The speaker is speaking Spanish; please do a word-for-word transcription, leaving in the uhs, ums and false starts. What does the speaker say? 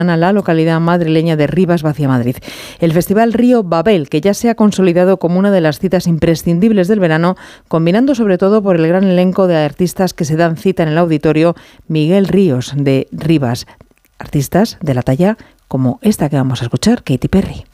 la localidad madrileña de Rivas, Vacia Madrid. El Festival Río Babel, que ya se ha consolidado como una de las citas imprescindibles del verano, combinando sobre todo por el gran elenco de artistas que se dan cita en el auditorio Miguel Ríos de Rivas, artistas de la talla como esta que vamos a escuchar, Katy Perry.